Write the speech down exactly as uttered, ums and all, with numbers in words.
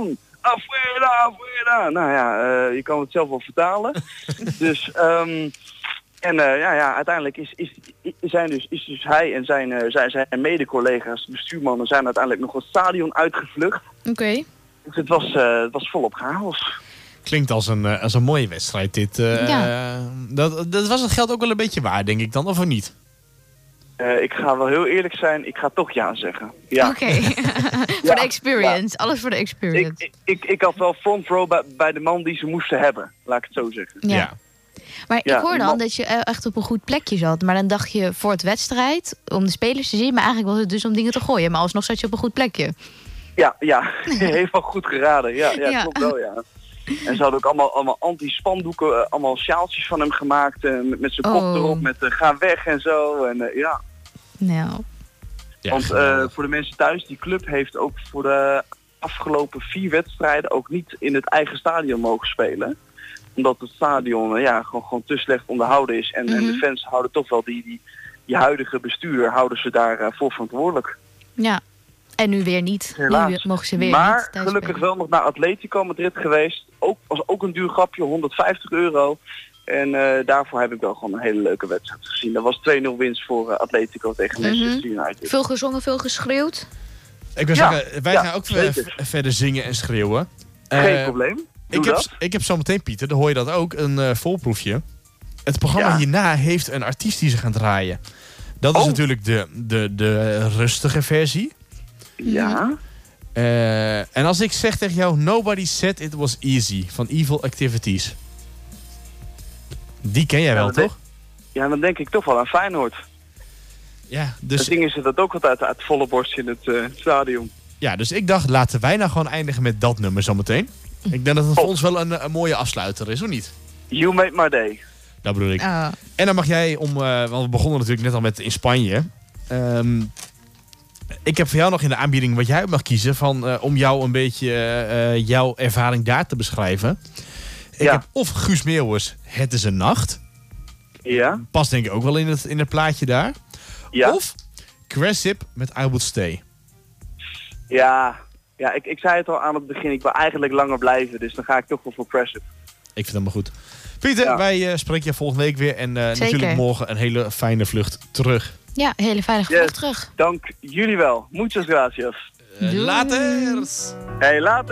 Stadion! Afuera, afuera! Nou ja, uh, je kan het zelf wel vertalen. dus, um, en uh, ja, ja, uiteindelijk is, is, zijn dus, is dus hij en zijn, uh, zijn, zijn mede-collega's, bestuurmannen, zijn uiteindelijk nog het stadion uitgevlucht. Oké. Okay. Dus het was, uh, het was volop chaos. Klinkt als een, uh, als een mooie wedstrijd dit. Uh, ja. dat, dat was het geld ook wel een beetje waar, denk ik dan, of niet? Uh, ik ga wel heel eerlijk zijn, ik ga toch ja zeggen. Ja. Oké, okay. voor ja, de experience. Ja. Alles voor de experience. Ik, ik, ik, ik had wel front row bij, bij de man die ze moesten hebben, laat ik het zo zeggen. Ja. ja. Maar ja, ik hoor dan man... dat je echt op een goed plekje zat. Maar dan dacht je voor het wedstrijd, om de spelers te zien. Maar eigenlijk was het dus om dingen te gooien. Maar alsnog zat je op een goed plekje. Ja, ja. Helemaal goed geraden. Ja, ja, ja. Klopt wel, ja. En ze hadden ook allemaal, allemaal anti-spandoeken, uh, allemaal sjaaltjes van hem gemaakt. Uh, met met zijn oh. kop erop, met uh, ga weg en zo. En uh, ja. Nou. Ja, Want uh, voor de mensen thuis, die club heeft ook voor de afgelopen vier wedstrijden ook niet in het eigen stadion mogen spelen. Omdat het stadion uh, ja, gewoon, gewoon te slecht onderhouden is. En, mm-hmm. en de fans houden toch wel die, die, die huidige bestuur, houden ze daar uh, voor verantwoordelijk. Ja. En nu weer niet. Helaas. Nu mogen ze weer maar niet gelukkig spelen. wel nog naar Atletico Madrid geweest. Ook, was ook een duur grapje, honderdvijftig euro. En uh, daarvoor heb ik wel gewoon een hele leuke wedstrijd gezien. Dat was twee nul winst voor uh, Atletico tegen Manchester mm-hmm. United. Veel gezongen, veel geschreeuwd? Ik wil ja. zeggen, wij ja, gaan ook v- verder zingen en schreeuwen. Geen uh, probleem. Doe ik, heb, dat. ik heb zo meteen, Pieter, dan hoor je dat ook, een uh, volproefje. Het programma ja. hierna heeft een artiest die ze gaan draaien. Dat oh. is natuurlijk de, de, de rustige versie. Ja. Uh, en als ik zeg tegen jou, Nobody Said It Was Easy van Evil Activities. Die ken jij ja, wel, toch? Denk, ja, dan denk ik toch wel aan Feyenoord. Ja, dus... Dan zingen ze dat ook wat uit, uit volle borst in het uh, stadion. Ja, dus ik dacht, laten wij nou gewoon eindigen met dat nummer zometeen. Ik denk dat het voor ons wel een, een mooie afsluiter is, of niet? You made my day. Dat bedoel ik. Uh. En dan mag jij, om, uh, want we begonnen natuurlijk net al met in Spanje. Um, ik heb voor jou nog in de aanbieding wat jij mag kiezen van, uh, om jou een beetje uh, jouw ervaring daar te beschrijven. Ik ja. heb of Guus Meeuwis, Het is een nacht. Ja. Past denk ik ook wel in het, in het plaatje daar. Ja. Of Cressip met I Would Stay. Ja, ja ik, ik zei het al aan het begin. Ik wil eigenlijk langer blijven. Dus dan ga ik toch wel voor Cressip. Ik vind het maar goed. Pieter, ja. wij uh, spreken je volgende week weer. En uh, natuurlijk morgen een hele fijne vlucht terug. Ja, een hele veilige yes. vlucht terug. Dank jullie wel. Muchas gracias. Uh, laters. Hey, later.